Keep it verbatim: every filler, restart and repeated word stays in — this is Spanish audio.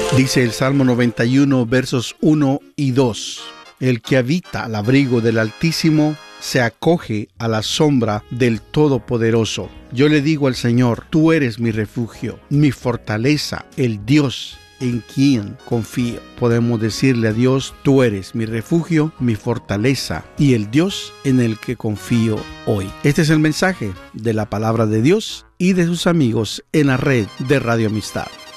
Dice el Salmo noventa y uno, versos uno y dos. El que habita al abrigo del Altísimo se acoge a la sombra del Todopoderoso. Yo le digo al Señor, tú eres mi refugio, mi fortaleza, el Dios en quien confío. Podemos decirle a Dios, tú eres mi refugio, mi fortaleza y el Dios en el que confío hoy. Este es el mensaje de la palabra de Dios y de sus amigos en la red de Radio Amistad.